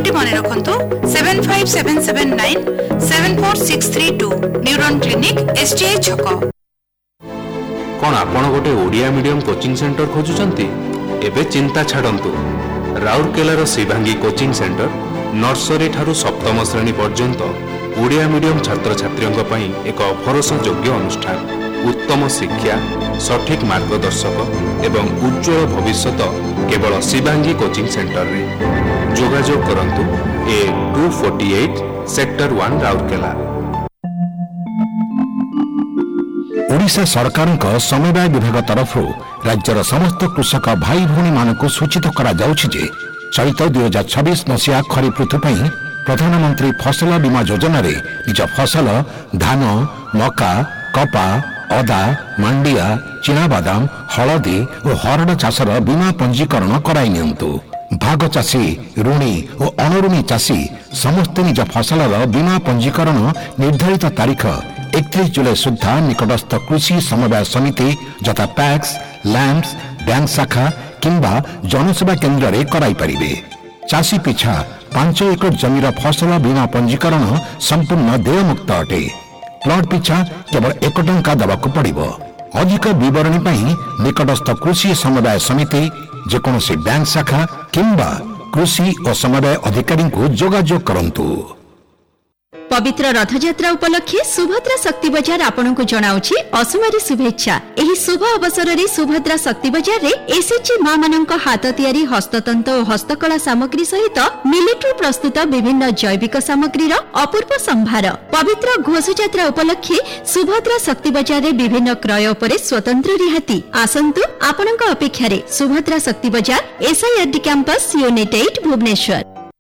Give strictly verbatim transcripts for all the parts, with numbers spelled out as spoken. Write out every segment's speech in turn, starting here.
Number T मन रखंतु seven five seven seven nine seven four six three to neuron clinic STI छक। कौन आपण गोटे ओडिया मीडियम कोचिंग सेंटर खोजुचंती? एबे चिंता छाड़ंतु। राउरकेलार शिवांगी कोचिंग सेंटर नर्सरी ठारू सप्तम श्रेणी पर्यंत ओडिया मीडियम छात्र छात्रियों पई एक भरोसायोग्य अनुष्ठान। उत्तम शिक्षा, सठिक मार्गदर्शक एवं उज्जवल भविष्यत केवल शिवांगी कोचिंग सेंटर रे। जोगाजोग करंतु ए to forty eight sector one Rourkela. Odisha सरकार समवाय विभाग तरफ राज्यर समस्त कृषक भाई भौणी मानक सूचित करा जाउछि जे चलित दुई हजार छब्बीस मसीहा खरीफ ऋतु पई प्रधानमंत्री फसल बीमा योजना रे निज फसल धान, मका, कपा, अदा, मांडिया, चिनाबादाम, हलदी और हरड़ चाषर बीमा पंजीकरण कराई नियंतु। भाग चाषी, ऋणी और अणुऋणी चाषी समस्त निज फसलर बीमा पंजीकरण निर्धारित तारीख इकतीस जुलाई सुधा निकटस्थ कृषि समवाय समिति यथा पैक्स, लैंप्स, बैंक शाखा किंबा जनसेवा केन्द्र रे कराई परिबे। चाषी पिछा पांच एकड़ जमीर फसल बीमा पंजीकरण संपूर्ण देयमुक्त अटे। प्लॉट पिछा केवल एक टंका दबाक पड़िबो। अधिक विवरणी पई निकटस्थ कृषि समवाय समिति जेकोसी बैंक शाखा किंबा कृषि और समवाय अधिकारी को जोगाजोग करंतु। पवित्र रथयात्रा उपलक्षे सुभद्रा शक्ति बजार आपनको जनाउछि असुमारी शुभेच्छा। एही शुभ अवसर रे सुभद्रा शक्ति बजार रे एसएचजी मां मानक हाथ तयारी हस्ततंत और हस्तकला सामग्री सहित मिलिट्री प्रस्तुत विभिन्न जैविक सामग्री रो अपूर्व संभार। पवित्र घोषयात्रा उपलक्षे सुभद्रा शक्ति बजार रे विभिन्न क्रय उपरे स्वतंत्र रिहाती। आसंतु आपनक अपेक्षा रे सुभद्रा शक्ति बजार SIRD campus unit eight Bhubaneswar.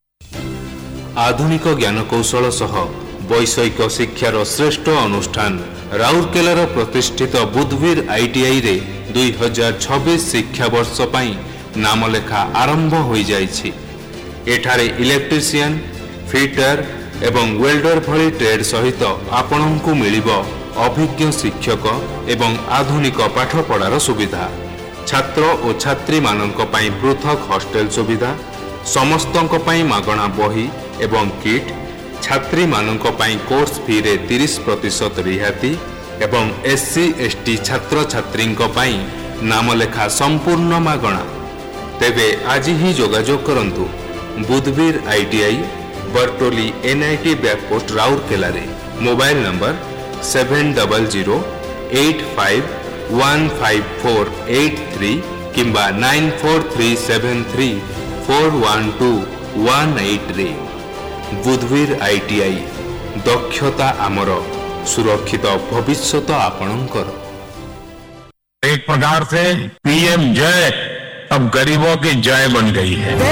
आधुनिक ज्ञान कौशल सह वैषयिक शिक्षार श्रेष्ठ अनुष्ठान राउरकेलार प्रतिष्ठित बुधवीर आईटीआई रे दुई हजार छब्बीस शिक्षा वर्ष पई नामलेखा आरंभ हो जाइछि। एठारे इलेक्ट्रीशियन, फिटर एवं वेल्डर भली ट्रेड सहित आपणଙ୍କୁ मिलिबो अभिज्ञ शिक्षक एवं आधुनिक पाठपढ़ार सुविधा। छात्र और छात्री मानक पई पृथक हॉस्टेल सुविधा, समस्तंक पई मागणा बही एवं किट, छात्री मानक पई कोर्स फी रे तीस प्रतिशत रिहाती एवं एससी एसटी छात्र छात्री पई नामलेखा संपूर्ण मागणा। तेबे आज ही जोगाजोग करंतु बुधवीर आईटीआई बरटोली एनआईटी बैकपोस्ट राउरकेला रे। Mobile number seven double zero eight five one five four eight three किंबा nine four three seven three four one two one eight रे। बुधवीर आईटीआई दक्षता आमर सुरक्षित भविष्यत आपणकर। एक प्रकार से पीएम जय अब गरीबों की जय बन गई है।